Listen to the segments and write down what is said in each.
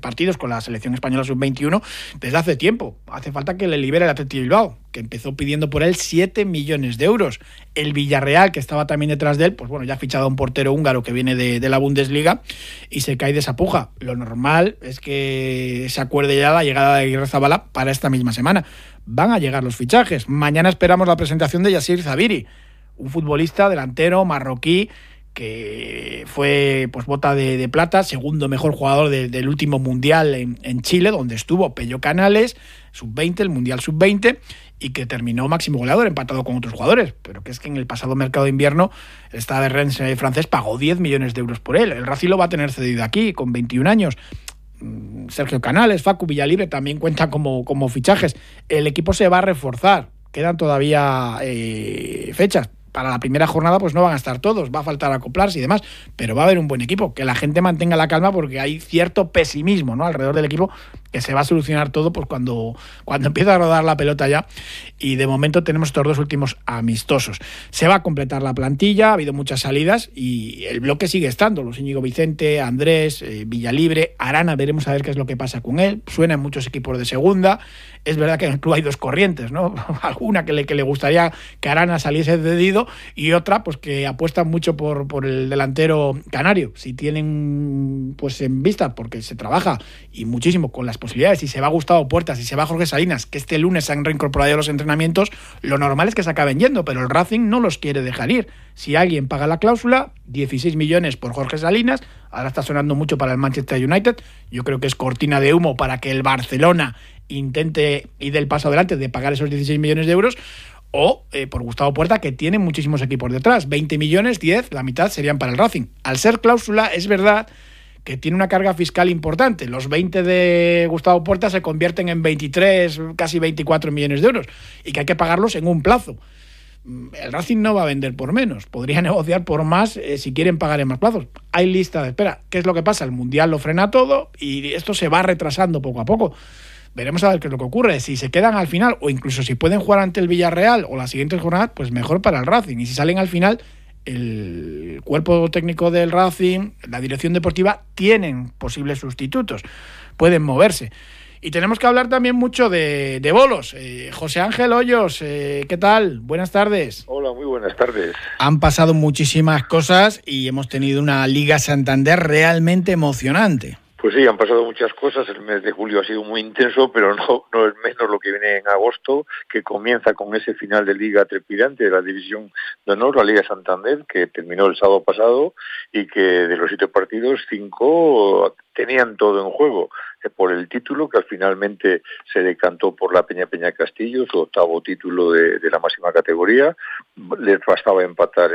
partidos con la selección española sub-21 desde hace tiempo. Hace falta que le libere el Athletic Bilbao, que empezó pidiendo por él 7 millones de euros. El Villarreal, que estaba también detrás de él, pues bueno, ya ha fichado a un portero húngaro que viene de la Bundesliga y se cae de esa puja. Lo normal es que se acuerde ya la llegada de Aguirrezabala para esta misma semana. Van a llegar los fichajes. Mañana esperamos la presentación de Yassir Zabiri, un futbolista delantero marroquí que fue pues bota de plata, segundo mejor jugador del último mundial en Chile, donde estuvo Pello Canales, sub-20, el mundial sub-20, y que terminó máximo goleador, empatado con otros jugadores, pero que es que en el pasado mercado de invierno el Stade de Rennes francés pagó 10 millones de euros por él. El Racing lo va a tener cedido aquí, con 21 años. Sergio Canales, Facu Villalibre también cuentan como fichajes. El equipo se va a reforzar, quedan todavía fechas. Para la primera jornada pues no van a estar todos, va a faltar acoplarse y demás, pero va a haber un buen equipo, que la gente mantenga la calma porque hay cierto pesimismo, ¿no?, alrededor del equipo, que se va a solucionar todo pues cuando empieza a rodar la pelota ya, y de momento tenemos estos 2 últimos amistosos. Se va a completar la plantilla, ha habido muchas salidas y el bloque sigue estando, los Íñigo Vicente, Andrés, Villalibre, Arana, veremos a ver qué es lo que pasa con él, suenan muchos equipos de segunda. Es verdad que en el club hay 2 corrientes, ¿no? Alguna que le gustaría que Arana saliese cedido y otra pues que apuestan mucho por el delantero canario. Si tienen pues en vista, porque se trabaja y muchísimo con las posibilidades, si se va Gustavo Puertas, si se va Jorge Salinas, que este lunes se han reincorporado a los entrenamientos, lo normal es que se acaben yendo, pero el Racing no los quiere dejar ir. Si alguien paga la cláusula, 16 millones por Jorge Salinas, ahora está sonando mucho para el Manchester United, yo creo que es cortina de humo para que el Barcelona intente ir del paso adelante de pagar esos 16 millones de euros, o por Gustavo Puerta, que tiene muchísimos equipos detrás, 20 millones, 10, la mitad serían para el Racing. Al ser cláusula, es verdad que tiene una carga fiscal importante. Los 20 de Gustavo Puerta se convierten en 23, casi 24 millones de euros, y que hay que pagarlos en un plazo. El Racing no va a vender por menos, podría negociar por más si quieren pagar en más plazos. Hay lista de espera. ¿Qué es lo que pasa? El Mundial lo frena todo y esto se va retrasando poco a poco. Veremos a ver qué es lo que ocurre. Si se quedan al final, o incluso si pueden jugar ante el Villarreal o la siguiente jornada, pues mejor para el Racing. Y si salen al final, el cuerpo técnico del Racing, la dirección deportiva, tienen posibles sustitutos. Pueden moverse. Y tenemos que hablar también mucho de bolos. José Ángel Hoyos, ¿qué tal? Buenas tardes. Hola, muy buenas tardes. Han pasado muchísimas cosas y hemos tenido una Liga Santander realmente emocionante. Pues sí, han pasado muchas cosas. El mes de julio ha sido muy intenso, pero no es menos lo que viene en agosto, que comienza con ese final de Liga trepidante de la División de Honor, la Liga Santander, que terminó el sábado pasado y que de los 7 partidos, 5 tenían todo en juego. Por el título, que finalmente se decantó por la Peña Castillo, su 8º título de la máxima categoría. Les bastaba empatar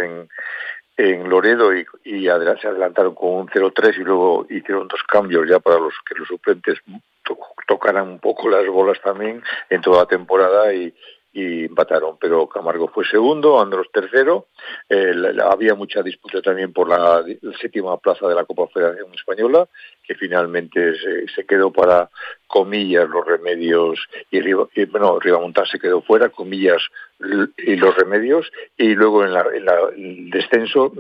en Loredo y se adelantaron con un 0-3 y luego hicieron 2 cambios ya para que los suplentes tocaran un poco las bolas también en toda la temporada y empataron, pero Camargo fue segundo, Andros tercero. Había mucha disputa también por la 7ª plaza de la Copa Federación Española, que finalmente se quedó para Comillas, Los Remedios y Ribamontal se quedó fuera, Comillas y Los Remedios, y luego en el descenso,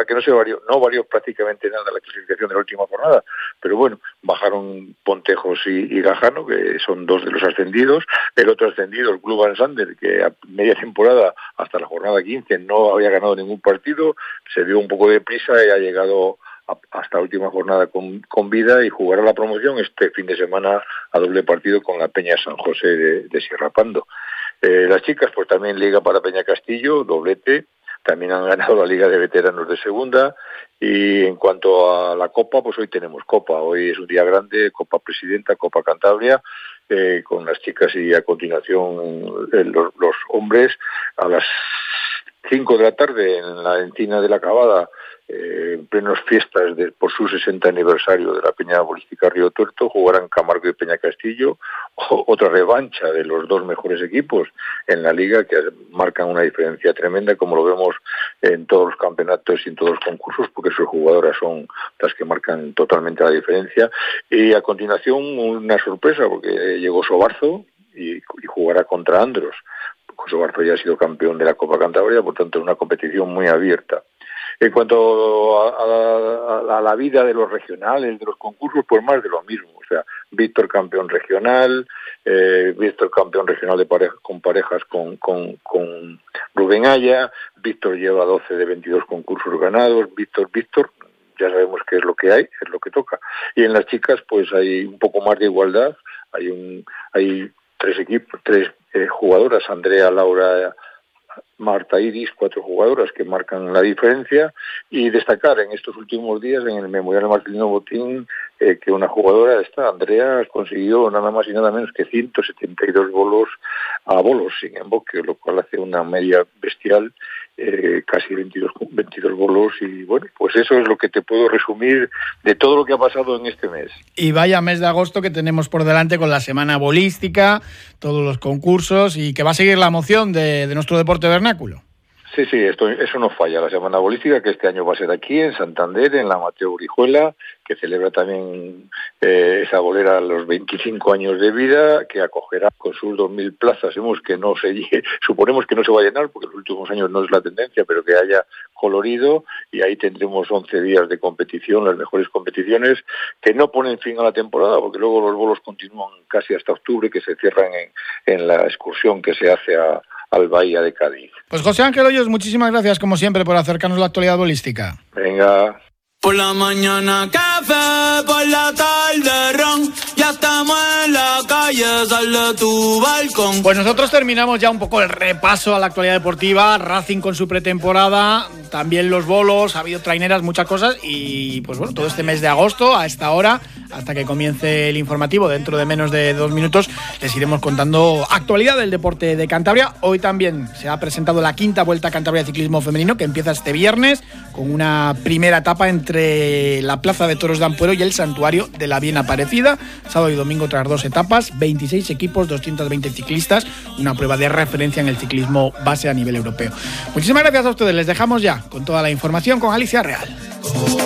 no varió prácticamente nada la clasificación de la última jornada, pero bueno, bajaron Pontejos y Gajano, que son 2 de los ascendidos. El otro ascendido, el Club Van Sander, que a media temporada, hasta la jornada 15, no había ganado ningún partido, se dio un poco de prisa y ha llegado hasta la última jornada con vida y jugará la promoción este fin de semana a doble partido con la Peña San José de Sierra Pando. Las chicas pues también Liga para Peña Castillo, doblete, también han ganado la Liga de Veteranos de segunda. Y en cuanto a la Copa, pues hoy tenemos Copa, hoy es un día grande, Copa Presidenta, Copa Cantabria, con las chicas y a continuación los hombres a las 5 de la tarde en la Encina de la Cabada, en plenos fiestas por su 60 aniversario de la Peña Bolística Río Tuerto, jugarán Camargo y Peña Castillo, otra revancha de los 2 mejores equipos en la liga, que marcan una diferencia tremenda, como lo vemos en todos los campeonatos y en todos los concursos, porque sus jugadoras son las que marcan totalmente la diferencia. Y a continuación una sorpresa, porque llegó Sobarzo y jugará contra Andros. Sobarzo ya ha sido campeón de la Copa Cantabria, por tanto es una competición muy abierta. En cuanto a la vida de los regionales, de los concursos, pues más de lo mismo. O sea, Víctor campeón regional, Víctor campeón regional de con parejas con Rubén Aya, Víctor lleva 12 de 22 concursos ganados, Víctor, ya sabemos qué es lo que hay, es lo que toca. Y en las chicas pues hay un poco más de igualdad, hay tres jugadoras, Andrea, Laura, Marta, Iris, 4 jugadoras que marcan la diferencia, y destacar en estos últimos días en el Memorial Marcelino Botín que una jugadora, Andrea, consiguió nada más y nada menos que 172 bolos a bolos sin emboque, lo cual hace una media bestial, casi 22 bolos, y bueno, pues eso es lo que te puedo resumir de todo lo que ha pasado en este mes. Y vaya mes de agosto que tenemos por delante con la semana bolística, todos los concursos, y que va a seguir la emoción de nuestro deporte vernáculo. Sí, eso no falla. La semana bolística, que este año va a ser aquí, en Santander, en la Mateo Orihuela, que celebra también esa bolera los 25 años de vida, que acogerá con sus 2.000 plazas. Suponemos que no se va a llenar, porque en los últimos años no es la tendencia, pero que haya colorido, y ahí tendremos 11 días de competición, las mejores competiciones, que no ponen fin a la temporada, porque luego los bolos continúan casi hasta octubre, que se cierran en la excursión que se hace al Bahía de Cádiz. Pues José Ángel Hoyos, muchísimas gracias como siempre por acercarnos la actualidad bolística. Venga. Por la mañana café, por la tarde ron, ya estamos en la calle, sal de tu balcón. Pues nosotros terminamos ya un poco el repaso a la actualidad deportiva, Racing con su pretemporada, también los bolos, ha habido traineras, muchas cosas, y pues bueno, todo este mes de agosto, a esta hora, hasta que comience el informativo, dentro de menos de 2 minutos, les iremos contando actualidad del deporte de Cantabria. Hoy también se ha presentado la 5ª Vuelta a Cantabria de Ciclismo Femenino, que empieza este viernes, con una primera etapa entre la Plaza de Toros de Ampuero y el Santuario de la Bien Aparecida, sábado y domingo tras 2 etapas, 26 equipos, 220 ciclistas, una prueba de referencia en el ciclismo base a nivel europeo. Muchísimas gracias a ustedes, les dejamos ya con toda la información con Alicia Real.